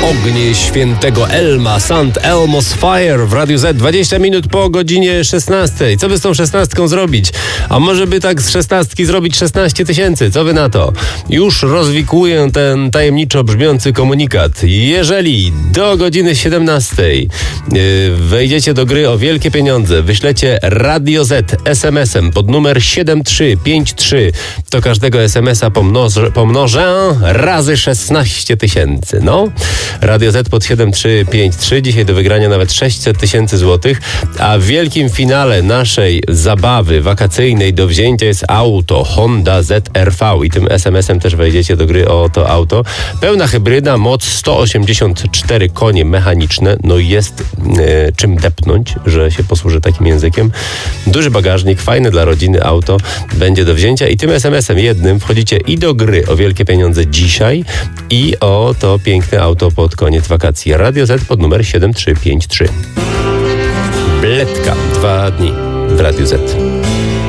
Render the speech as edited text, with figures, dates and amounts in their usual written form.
Ognie świętego Elma, St. Elmo's Fire w Radiu Z, 20 minut po godzinie 16. Co by z tą 16 zrobić? A może by tak z 16 zrobić 16 tysięcy? Co wy na to? Już rozwikłuję ten tajemniczo brzmiący komunikat. Jeżeli do godziny 17 wejdziecie do gry o wielkie pieniądze, wyślecie Radio Z SMS-em pod numer 7353, to każdego SMS-a pomnożę razy 16 tysięcy. No, Radio Z pod 7353, dzisiaj do wygrania nawet 600 tysięcy złotych, a w wielkim finale naszej zabawy wakacyjnej do wzięcia jest auto Honda ZR-V i tym SMS-em też wejdziecie do gry o to auto. Pełna hybryda, moc 184 konie mechaniczne, no jest czym depnąć, że się posłużę takim językiem. Duży bagażnik, fajne dla rodziny auto będzie do wzięcia i tym SMS-em jednym wchodzicie i do gry o wielkie pieniądze dzisiaj i o to piękne auto pod koniec wakacji. Radio Z pod numer 7353. Bledka, 2 dni w Radiu Z.